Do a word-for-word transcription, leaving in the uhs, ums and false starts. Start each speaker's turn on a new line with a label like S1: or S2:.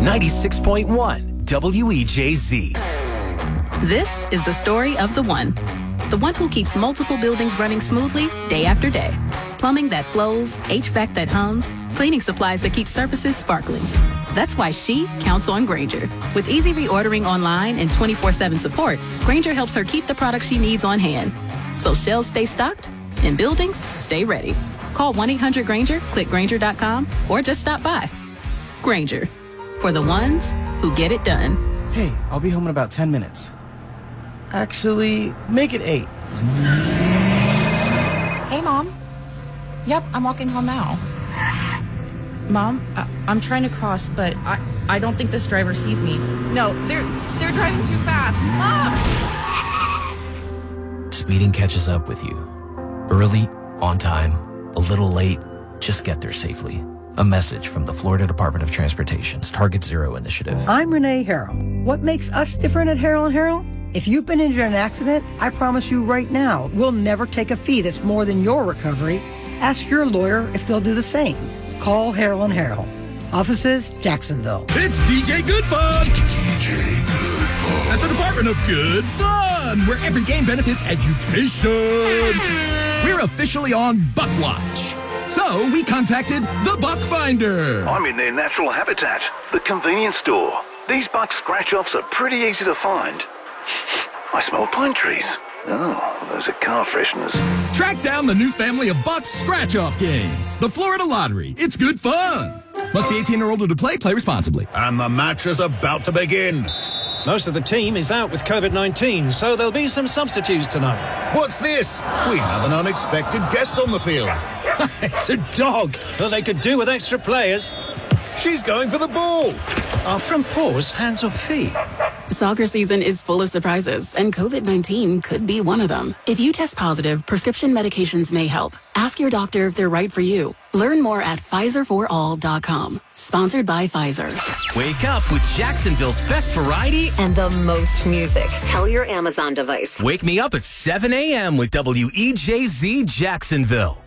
S1: ninety-six point one W E J Z.
S2: This is the story of the one. The one who keeps multiple buildings running smoothly day after day. Plumbing that flows, H V A C that hums, cleaning supplies that keep surfaces sparkling. That's why she counts on Grainger. With easy reordering online and twenty-four seven support, Grainger helps her keep the products she needs on hand. So shelves stay stocked and buildings stay ready. Call one eight hundred Grainger, click Grainger dot com, or just stop by. Grainger, for the ones who get it done.
S3: Hey, I'll be home in about ten minutes. Actually, make it eight.
S4: Hey, Mom. Yep, I'm walking home now. Mom, I- I'm trying to cross, but I I don't think this driver sees me. No, they're they're driving too fast. Mom!
S1: Speeding catches up with you. Early, on time, a little late, just get there safely. A message from the Florida Department of Transportation's Target Zero initiative.
S5: I'm Renee Harrell. What makes us different at Harrell and Harrell? If you've been injured in an accident, I promise you right now, we'll never take a fee that's more than your recovery. Ask your lawyer if they'll do the same. Call Harrell and Harrell. Offices, Jacksonville.
S6: It's D J Good Fun! D J Good Fun. At the Department of Good Fun, where every game benefits education. We're officially on Buck Watch. So we contacted the Buck Finder.
S7: I'm in their natural habitat, the convenience store. These buck scratch-offs are pretty easy to find. I smell pine trees. Oh, those are car fresheners.
S6: Track down the new family of Bucks scratch-off games. The Florida Lottery. It's good fun. Must be eighteen or older to play. Play responsibly.
S8: And the match is about to begin.
S9: Most of the team is out with COVID nineteen, so there'll be some substitutes tonight.
S8: What's this? We have an unexpected guest on the field.
S9: It's a dog. Well, they could do with extra players.
S8: She's going for the ball.
S9: Are front paws hands or feet?
S2: Soccer season is full of surprises, and COVID nineteen could be one of them. If you test positive, prescription medications may help. Ask your doctor if they're right for you. Learn more at Pfizer for all dot com. Sponsored by Pfizer.
S1: Wake up with Jacksonville's best variety
S10: and the most music. Tell your Amazon device.
S1: Wake me up at seven a.m. with W E J Z Jacksonville.